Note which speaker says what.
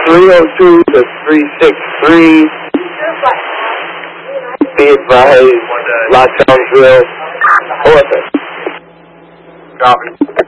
Speaker 1: 302 to 363. Be advised, Los Townsville, OFS.
Speaker 2: Copy.